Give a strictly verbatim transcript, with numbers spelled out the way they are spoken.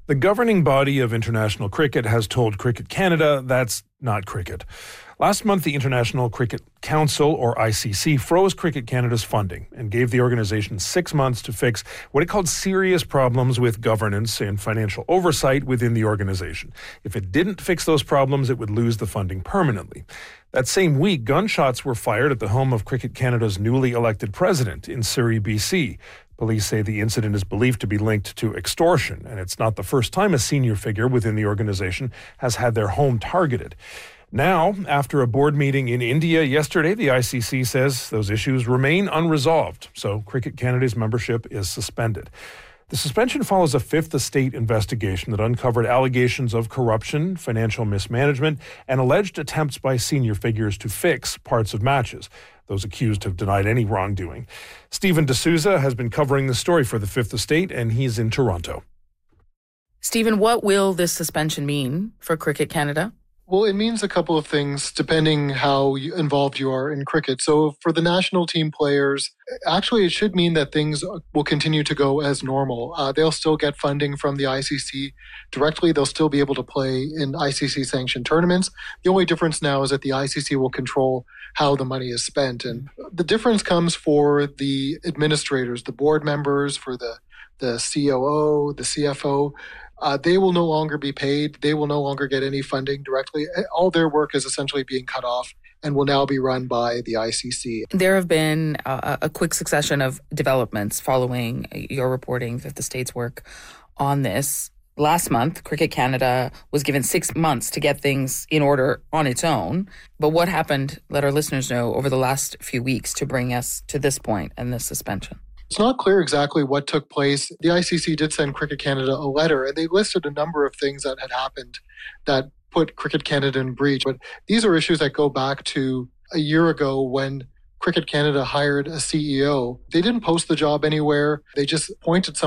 The governing body of international cricket has told Cricket Canada that's not cricket. Last month, the International Cricket Council, or I C C, froze Cricket Canada's funding and gave the organization six months to fix what it called serious problems with governance and financial oversight within the organization. If it didn't fix those problems, it would lose the funding permanently. That same week, gunshots were fired at the home of Cricket Canada's newly elected president in Surrey, B C. Police say the incident is believed to be linked to extortion, and it's not the first time a senior figure within the organization has had their home targeted. Now, after a board meeting in India yesterday, the I C C says those issues remain unresolved, so Cricket Canada's membership is suspended. The suspension follows a Fifth Estate investigation that uncovered allegations of corruption, financial mismanagement, and alleged attempts by senior figures to fix parts of matches. Those accused have denied any wrongdoing. Stephen D'Souza has been covering the story for the Fifth Estate, and he's in Toronto. Stephen, what will this suspension mean for Cricket Canada? Well, it means a couple of things depending how involved you are in cricket. So for the national team players, actually it should mean that things will continue to go as normal. Uh, they'll still get funding from the I C C directly. They'll still be able to play in I C C-sanctioned tournaments. The only difference now is that the I C C will control how the money is spent. And the difference comes for the administrators, the board members, for the, the C O O, the C F O. Uh, they will no longer be paid. They will no longer get any funding directly. All their work is essentially being cut off and will now be run by the I C C. There have been a, a quick succession of developments following your reporting of the state's work on this. Last month, Cricket Canada was given six months to get things in order on its own. But what happened, let our listeners know, over the last few weeks to bring us to this point and this suspension? It's not clear exactly what took place. The I C C did send Cricket Canada a letter, and they listed a number of things that had happened that put Cricket Canada in breach. But these are issues that go back to a year ago when Cricket Canada hired a C E O. They didn't post the job anywhere. They just appointed someone